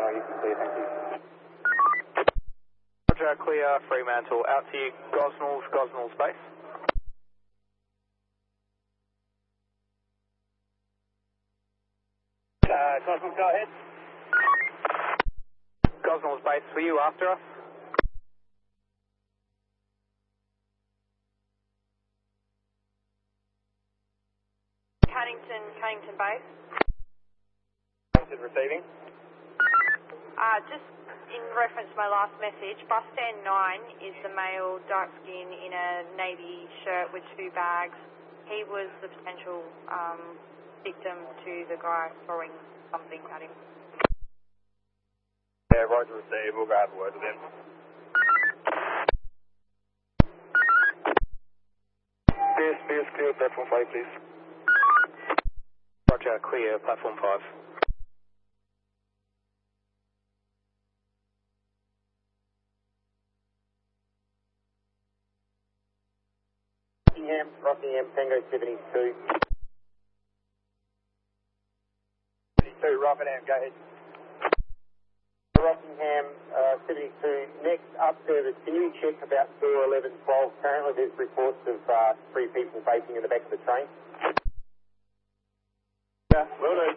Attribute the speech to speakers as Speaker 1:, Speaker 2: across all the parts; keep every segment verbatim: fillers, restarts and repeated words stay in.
Speaker 1: Fremantle, you can clear, thank you.
Speaker 2: Roger, clear, Fremantle, out to you, Gosnells, Gosnells base.
Speaker 1: Uh, Gosnells, go ahead.
Speaker 2: Gosnells base, were you after us?
Speaker 3: Cunnington, Cunnington base.
Speaker 1: Receiving.
Speaker 3: Uh, just in reference to my last message, bus stand nine is the male, dark skin, in a navy shirt with two bags. He was the potential um, victim to the guy throwing something at him.
Speaker 1: Yeah, Roger, receive. We'll go have a word with him.
Speaker 2: B S, B S clear, platform five, please. Roger, clear, platform five.
Speaker 1: Rockingham, Rockingham, Tango seventy-two. seventy-two, Rockingham, go ahead. Rockingham, uh, seventy-two, next up service, can you check about two eleven twelve? Currently there's reports of uh, three people facing in the back of the train. Yeah, will do.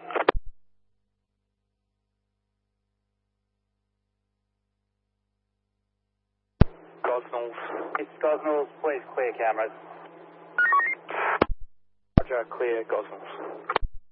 Speaker 2: Gosnells.
Speaker 1: It's Gosnells, please clear cameras.
Speaker 2: Roger, clear, Gosnells.